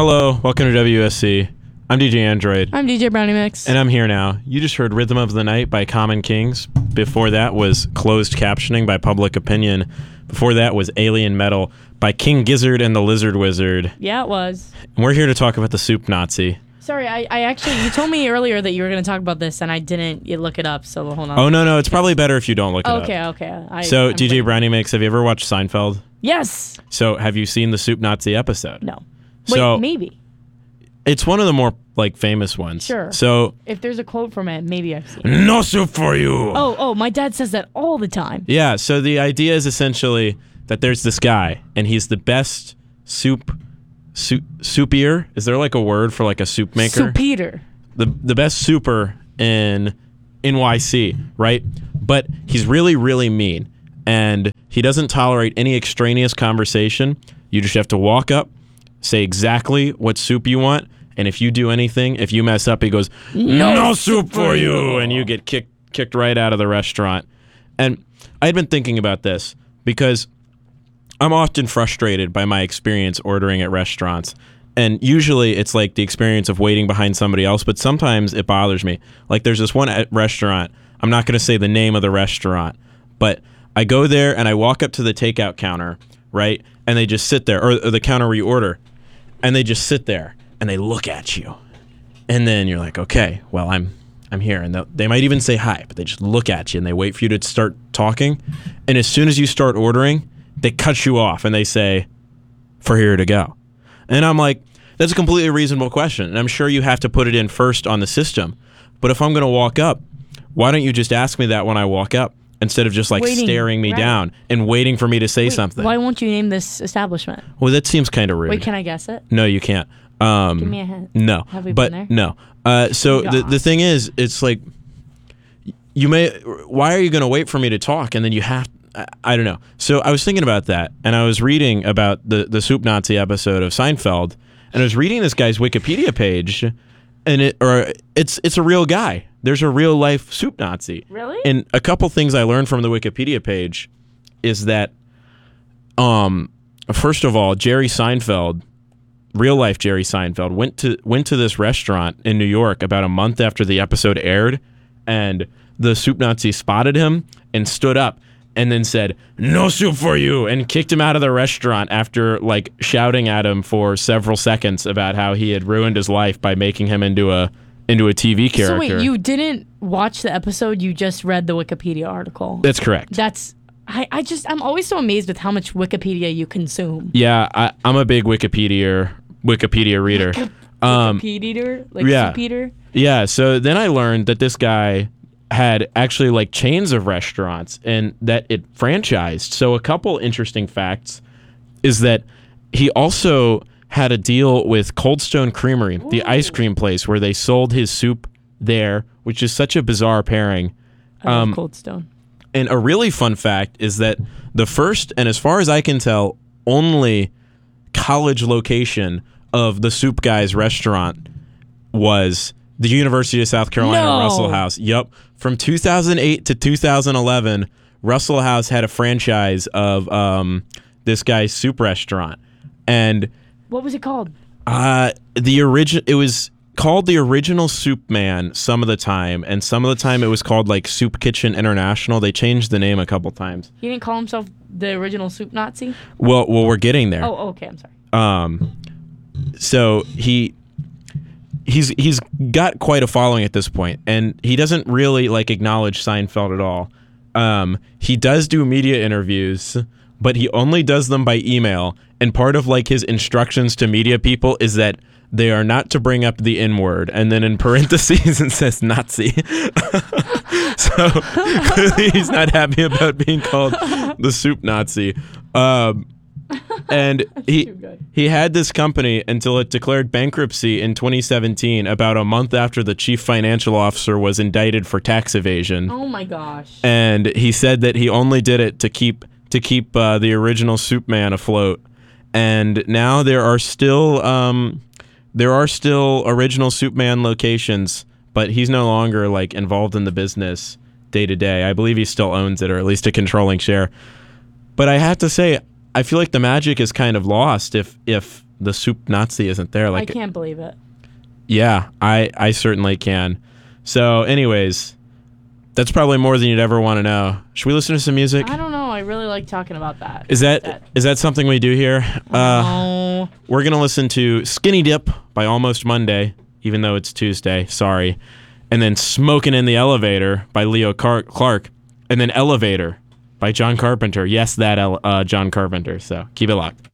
Hello, welcome to WSC. I'm DJ Android. I'm DJ Brownie Mix. And I'm here now. You just heard Rhythm of the Night by Common Kings. Before that was Closed Captioning by Public Opinion. Before that was Alien Metal by King Gizzard and the Lizard Wizard. Yeah, it was. And we're here to talk about the Soup Nazi. Sorry, I actually, you told me earlier that you were going to talk about this, and I didn't look it up, so hold on. Oh, no, it's probably better if you don't look it up. Okay. I'm DJ pretty- Brownie Mix, have you ever watched Seinfeld? Yes! So have you seen the Soup Nazi episode? No. Wait, So- maybe. It's one of the more famous ones. Sure. So, If there's a quote from it, maybe I've seen it. no soup for you. Oh, my dad says that all the time. Yeah, so the idea is essentially that there's this guy, and he's the best soupier. Is there like a word for like a soup maker? So Peter. The best super in NYC, right? But he's really, really mean, and he doesn't tolerate any extraneous conversation. You just have to walk up, say exactly what soup you want, and if you do anything, if you mess up, he goes, no soup for you, and you get kicked right out of the restaurant. And I had been thinking about this because I'm often frustrated by my experience ordering at restaurants. And usually it's like the experience of waiting behind somebody else, but sometimes it bothers me. Like there's this one restaurant, I'm not going to say the name of the restaurant, but I go there and I walk up to the takeout counter, right? And they just sit there, or the counter where you order, and they just sit there and they look at you. And then you're like, okay, well, I'm here. And they might even say hi, but they just look at you and they wait for you to start talking. And as soon as you start ordering, they cut you off and they say, for here to go. And I'm like, that's a completely reasonable question. And I'm sure you have to put it in first on the system. But if I'm going to walk up, why don't you just ask me that when I walk up instead of just like Waiting, staring me right. down and waiting for me to say something? Why won't you name this establishment? Well, that seems kind of rude. Wait, can I guess it? No, you can't. Give me a hint. No. Have we but been no. So the thing is, it's like, why are you going to wait for me to talk and then you have, I don't know. So I was thinking about that, and I was reading about the Soup Nazi episode of Seinfeld, and I was reading this guy's Wikipedia page, and it's a real guy. There's a real life Soup Nazi. Really? And a couple things I learned from the Wikipedia page is that, first of all, Jerry Seinfeld, real life Jerry Seinfeld, went to this restaurant in New York about a month after the episode aired, and the Soup Nazi spotted him and stood up and then said, no soup for you, and kicked him out of the restaurant after like shouting at him for several seconds about how he had ruined his life by making him into a TV character. So wait, you didn't watch the episode, you just read the Wikipedia article. That's correct. I'm always so amazed with how much Wikipedia you consume. Yeah, I'm a big Wikipedia reader. Wikipedia? Like yeah. Soup Peter? Yeah, so then I learned that this guy had actually like chains of restaurants and that it franchised. So a couple interesting facts is that he also had a deal with Cold Stone Creamery, the ice cream place where they sold his soup there, which is such a bizarre pairing. I love Cold Stone. And a really fun fact is that the first, and as far as I can tell, only college location of the Soup Guy's restaurant was the University of South Carolina Russell House. Yep. From 2008 to 2011, Russell House had a franchise of this guy's soup restaurant. And What was it called? it was called the Original Soup Man some of the time, and some of the time it was called like Soup Kitchen International. They changed the name a couple times. He didn't call himself the original Soup Nazi? Well, we're getting there. Oh, okay, I'm sorry. So he's got quite a following at this point, and he doesn't really like acknowledge Seinfeld at all. He does do media interviews, but he only does them by email, and part of like his instructions to media people is that they are not to bring up the N-word, and then in parentheses it says Nazi. So clearly he's not happy about being called the Soup Nazi. And he had this company until it declared bankruptcy in 2017, about a month after the chief financial officer was indicted for tax evasion. Oh my gosh. And he said that he only did it to keep the original Soup Man afloat. And now there are still original Soup Man locations, but he's no longer like involved in the business day to day. I believe he still owns it, or at least a controlling share. But I have to say, I feel like the magic is kind of lost if the soup Nazi isn't there. I Like, can't believe it. yeah, I certainly can. So, anyways, that's probably more than you'd ever want to know. Should we listen to some music? I don't know. I really like talking about that. Is that something we do here? Oh. We're gonna listen to Skinny Dip by Almost Monday, even though it's Tuesday. Sorry. And then Smokin' in the Elevator by Leo Clark, and then Elevator by John Carpenter. Yes, that John Carpenter. So keep it locked.